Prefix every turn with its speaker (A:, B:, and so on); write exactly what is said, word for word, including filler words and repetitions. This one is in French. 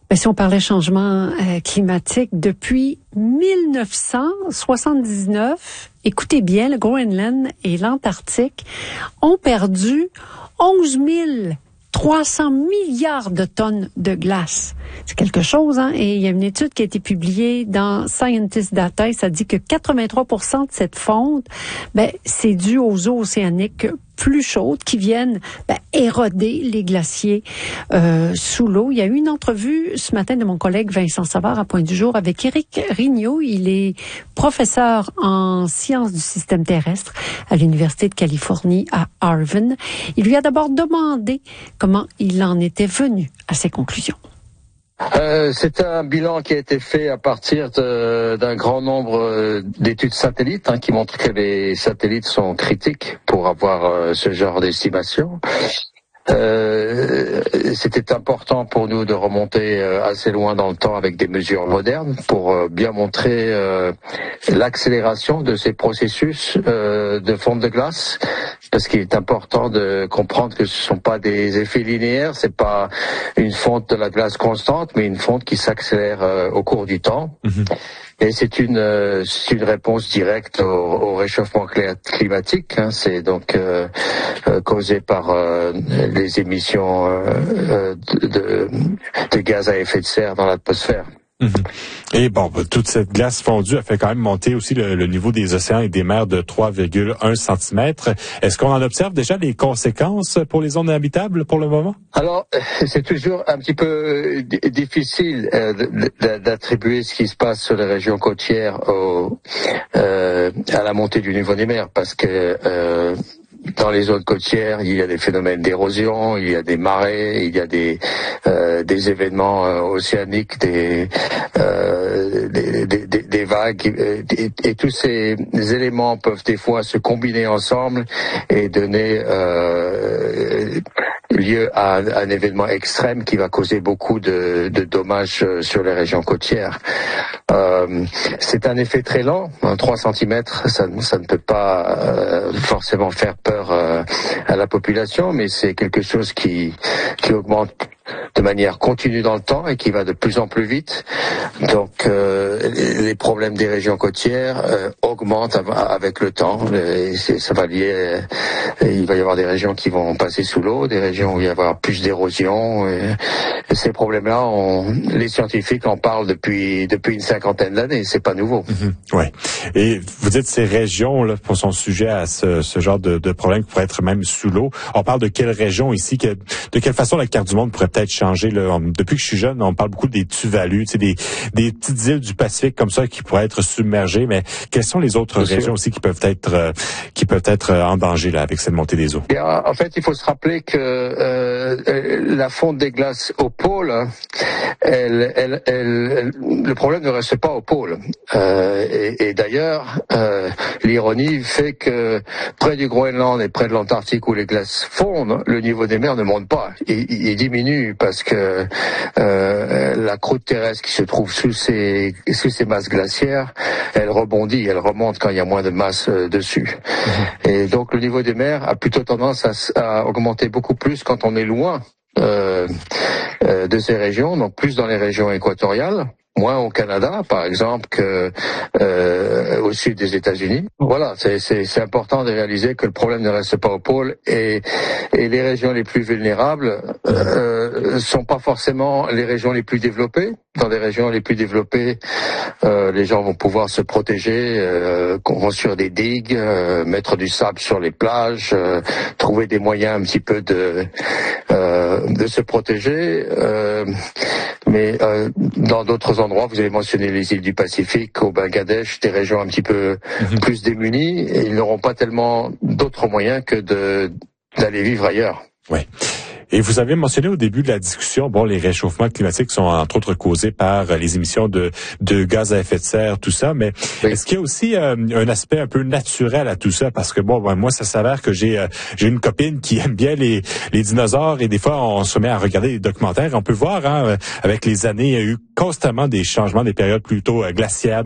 A: Ben, si on parlait changement euh, climatique, depuis mille neuf cent soixante-dix-neuf, écoutez bien, le Groenland et l'Antarctique ont perdu onze mille trois cents milliards de tonnes de glace. C'est quelque chose, hein? Et il y a une étude qui a été publiée dans Scientist Data, et ça dit que quatre-vingt-trois pour cent de cette fonte, ben, c'est dû aux eaux océaniques plus chaudes qui viennent ben, éroder les glaciers euh, sous l'eau. Il y a eu une entrevue ce matin de mon collègue Vincent Savard à Point du Jour avec Éric Rignot. Il est professeur en sciences du système terrestre à l'Université de Californie à Irvine. Il lui a d'abord demandé comment il en était venu à ses conclusions.
B: Euh, c'est un bilan qui a été fait à partir de, d'un grand nombre d'études satellites hein, qui montrent que les satellites sont critiques pour avoir euh, ce genre d'estimation. Euh, c'était important pour nous de remonter euh, assez loin dans le temps avec des mesures modernes pour euh, bien montrer euh, l'accélération de ces processus euh, de fonte de glace, parce qu'il est important de comprendre que ce sont pas des effets linéaires, c'est pas une fonte de la glace constante, mais une fonte qui s'accélère euh, au cours du temps. Mmh. Et c'est une, euh, c'est une réponse directe au, au réchauffement climatique. Hein. C'est donc euh, euh, causé par euh, les émissions euh, de, de, de gaz à effet de serre dans l'atmosphère.
C: Mmh. Et bon, toute cette glace fondue a fait quand même monter aussi le, le niveau des océans et des mers de trois virgule un centimètres. Est-ce qu'on en observe déjà les conséquences pour les zones habitables pour le moment?
B: Alors, c'est toujours un petit peu difficile euh, d'attribuer ce qui se passe sur les régions côtières au, euh, à la montée du niveau des mers, parce que euh, dans les zones côtières, il y a des phénomènes d'érosion, il y a des marées, il y a des euh, des événements euh, océaniques, des, euh, des, des, des des vagues, et, et tous ces éléments peuvent des fois se combiner ensemble et donner euh, lieu à un, un événement extrême qui va causer beaucoup de, de dommages sur les régions côtières. Euh, c'est un effet très lent, hein, trois centimètres, ça, ça ne peut pas euh, forcément faire peur euh, à la population, mais c'est quelque chose qui, qui augmente de manière continue dans le temps et qui va de plus en plus vite. Donc euh, les problèmes des régions côtières euh, augmentent avec le temps. Et ça va lier, il va y avoir des régions qui vont passer sous l'eau, des régions où il va y avoir plus d'érosion. Et, et ces problèmes-là, on, les scientifiques en parlent depuis depuis une cinquantaine d'années. C'est pas nouveau.
C: Mmh, ouais. Et vous dites ces régions là sont sujets à ce, ce genre de, de problème qui pourrait être même sous l'eau. On parle de quelle région ici, que, de quelle façon la carte du monde pourrait peut-être changer là. On, depuis que je suis jeune, on parle beaucoup des Tuvalu, tu sais, des des petites îles du Pacifique comme ça qui pourraient être submergées. Mais quelles sont les autres Bien régions sûr. aussi qui peuvent être euh, qui peuvent être en danger là avec cette montée des eaux?
B: Bien, en fait, il faut se rappeler que euh, la fonte des glaces au pôle, elle, elle, elle, le problème ne reste pas au pôle. Euh, et, et d'ailleurs, euh, l'ironie fait que près du Groenland et près de l'Antarctique où les glaces fondent, le niveau des mers ne monte pas. Il, il diminue parce que euh, la croûte terrestre qui se trouve sous ces sous ces masses glaciaires, elle rebondit, elle remonte quand il y a moins de masse euh, dessus. Mmh. Et donc le niveau des mers a plutôt tendance à, à augmenter beaucoup plus quand on est loin euh, euh, de ces régions, donc plus dans les régions équatoriales. Moins au Canada, par exemple, que euh, au sud des États-Unis. Voilà, c'est, c'est, c'est important de réaliser que le problème ne reste pas au pôle et, et les régions les plus vulnérables euh, sont pas forcément les régions les plus développées. Dans les régions les plus développées, euh, les gens vont pouvoir se protéger, euh, construire des digues, euh, mettre du sable sur les plages, euh, trouver des moyens un petit peu de euh, de se protéger. Euh, mais euh, dans d'autres endroits, vous avez mentionné les îles du Pacifique, au Bangladesh, des régions un petit peu mmh. plus démunies, et ils n'auront pas tellement d'autres moyens que de d'aller vivre ailleurs.
C: Oui. Et vous avez mentionné au début de la discussion, bon, les réchauffements climatiques sont entre autres causés par les émissions de, de gaz à effet de serre, tout ça, mais oui. Est-ce qu'il y a aussi euh, un aspect un peu naturel à tout ça? Parce que bon, ben, moi, ça s'avère que j'ai euh, j'ai une copine qui aime bien les, les dinosaures et des fois, on se met à regarder des documentaires. On peut voir, hein, avec les années, il y a eu constamment des changements, des périodes plutôt euh, glaciaires.